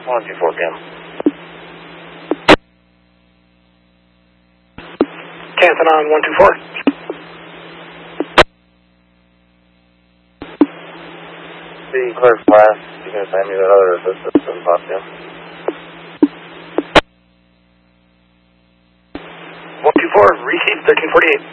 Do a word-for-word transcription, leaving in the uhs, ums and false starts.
one two four P M. Canton on one two four. The clear class, you can send me that other assistance in Boston. one two four, receive thirteen forty-eight.